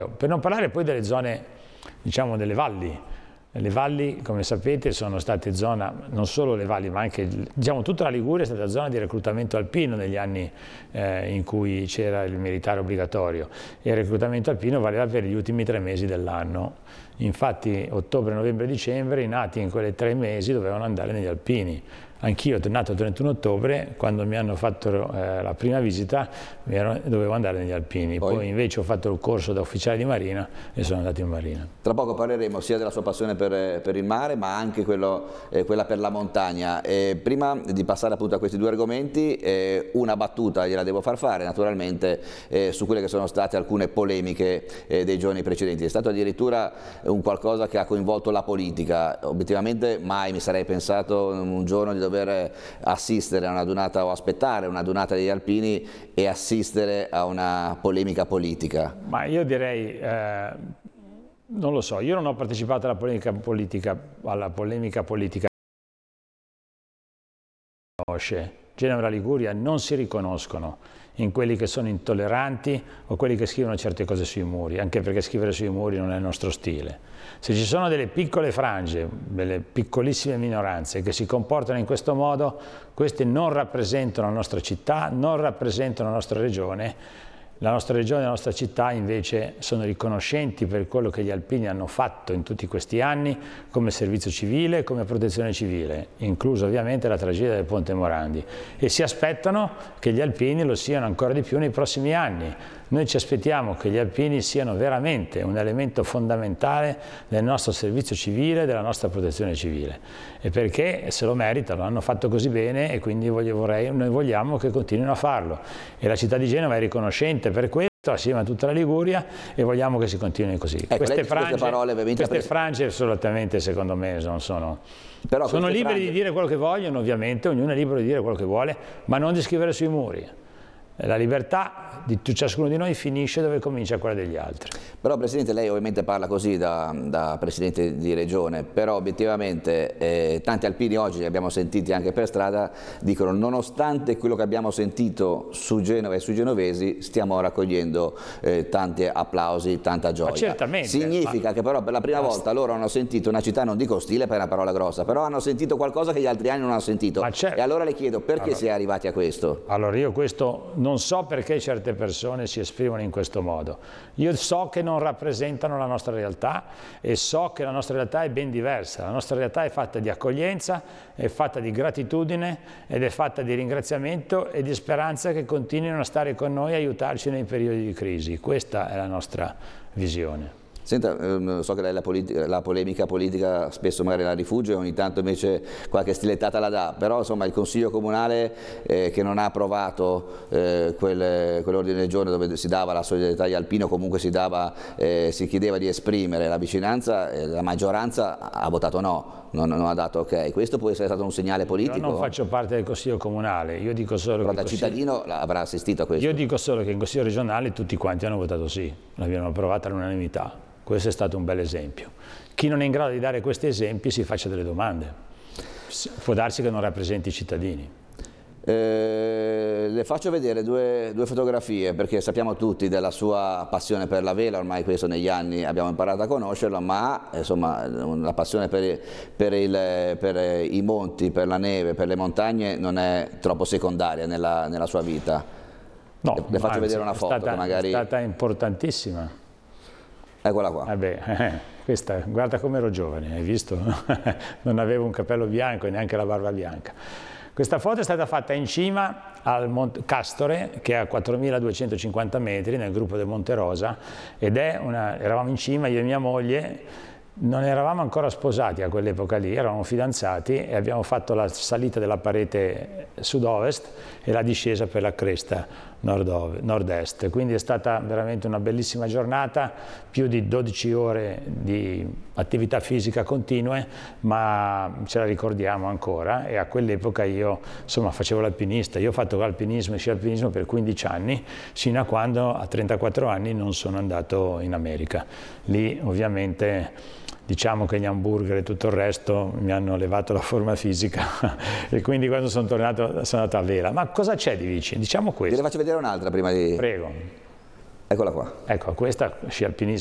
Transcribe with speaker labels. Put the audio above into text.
Speaker 1: Per non parlare poi delle zone, diciamo, delle valli. Le valli, come sapete, sono state zona, non solo le valli, ma anche, diciamo, tutta la Liguria è stata zona di reclutamento alpino negli anni in cui c'era il militare obbligatorio, e il reclutamento alpino valeva per gli ultimi 3 mesi dell'anno. Infatti ottobre, novembre, dicembre i nati in quei 3 mesi dovevano andare negli alpini. Anch'io, nato il 31 ottobre, quando mi hanno fatto la prima visita, dovevo andare negli alpini. Poi invece ho fatto il corso da ufficiale di marina e sono andato in marina.
Speaker 2: Tra poco parleremo sia della sua passione per il mare, ma anche quella per la montagna. Prima di passare appunto a questi 2 argomenti, una battuta gliela devo far fare, naturalmente, su quelle che sono state alcune polemiche dei giorni precedenti. È stato addirittura un qualcosa che ha coinvolto la politica. Obiettivamente mai mi sarei pensato un giorno di dover assistere a una dunata o aspettare una dunata degli alpini e assistere a una polemica politica.
Speaker 1: Ma io direi, non lo so, io non ho partecipato alla polemica politica. Genova e la Liguria non si riconoscono in quelli che sono intolleranti o quelli che scrivono certe cose sui muri, anche perché scrivere sui muri non è il nostro stile. Se ci sono delle piccole frange, delle piccolissime minoranze che si comportano in questo modo, queste non rappresentano la nostra città, non rappresentano la nostra regione. La nostra regione e la nostra città invece sono riconoscenti per quello che gli alpini hanno fatto in tutti questi anni come servizio civile, come protezione civile, incluso ovviamente la tragedia del Ponte Morandi, e si aspettano che gli alpini lo siano ancora di più nei prossimi anni. Noi ci aspettiamo che gli alpini siano veramente un elemento fondamentale del nostro servizio civile, della nostra protezione civile, e perché se lo meritano, hanno fatto così bene e quindi noi vogliamo che continuino a farlo, e la città di Genova è riconoscente per questo assieme a tutta la Liguria, e vogliamo che si continui così. Queste frange assolutamente, secondo me, non sono liberi di dire quello che vogliono, ovviamente, ognuno è libero di dire quello che vuole, ma non di scrivere sui muri. La libertà di ciascuno di noi finisce dove comincia quella degli altri.
Speaker 2: Però Presidente, lei ovviamente parla così da Presidente di Regione, però obiettivamente tanti alpini oggi, li abbiamo sentiti anche per strada, dicono nonostante quello che abbiamo sentito su Genova e sui genovesi stiamo raccogliendo tanti applausi, tanta gioia.
Speaker 1: Ma certamente.
Speaker 2: Significa che però per la prima volta loro hanno sentito una città, non dico ostile per una parola grossa, però hanno sentito qualcosa che gli altri anni non hanno sentito. E allora le chiedo perché si è arrivati a questo?
Speaker 1: Allora io questo non so perché certe persone si esprimono in questo modo. Io so che non rappresentano la nostra realtà e so che la nostra realtà è ben diversa. La nostra realtà è fatta di accoglienza, è fatta di gratitudine ed è fatta di ringraziamento e di speranza che continuino a stare con noi e aiutarci nei periodi di crisi. Questa è la nostra visione.
Speaker 2: Senta, so che lei la polemica politica spesso magari la rifugge, ogni tanto invece qualche stilettata la dà, però insomma il Consiglio Comunale che non ha approvato quell'ordine del giorno dove si dava la solidarietà agli alpini, o comunque si chiedeva di esprimere la vicinanza, la maggioranza ha votato no, non ha dato ok. Questo può essere stato un segnale politico?
Speaker 1: Io non faccio parte del Consiglio Comunale, io dico solo
Speaker 2: però da cittadino avrà assistito a questo.
Speaker 1: Io dico solo che in Consiglio regionale tutti quanti hanno votato sì, l'abbiamo approvata all'unanimità. Questo è stato un bel esempio. Chi non è in grado di dare questi esempi si faccia delle domande. Può darsi che non rappresenti i cittadini.
Speaker 2: Le faccio vedere due fotografie, perché sappiamo tutti della sua passione per la vela, ormai questo negli anni abbiamo imparato a conoscerla, ma insomma la passione per i monti, per la neve, per le montagne non è troppo secondaria nella sua vita.
Speaker 1: No,
Speaker 2: le faccio vedere una foto che magari...
Speaker 1: È stata importantissima.
Speaker 2: Eccola qua.
Speaker 1: Questa, guarda come ero giovane, hai visto? Non avevo un capello bianco e neanche la barba bianca. Questa foto è stata fatta in cima al Monte Castore, che è a 4.250 metri, nel gruppo del Monte Rosa, ed eravamo in cima, io e mia moglie. Non eravamo ancora sposati a quell'epoca lì, eravamo fidanzati e abbiamo fatto la salita della parete sud-ovest e la discesa per la cresta nord-est. Quindi è stata veramente una bellissima giornata, più di 12 ore di attività fisica continue, ma ce la ricordiamo ancora, e a quell'epoca io insomma facevo l'alpinista. Io ho fatto alpinismo e sci alpinismo per 15 anni, sino a quando a 34 anni non sono andato in America. Lì ovviamente diciamo che gli hamburger e tutto il resto mi hanno levato la forma fisica e quindi quando sono tornato sono andato a vela. Ma cosa c'è di vicino? Diciamo questo.
Speaker 2: Le faccio vedere un'altra prima di...
Speaker 1: Prego.
Speaker 2: Eccola qua.
Speaker 1: Ecco, questa sci alpinismo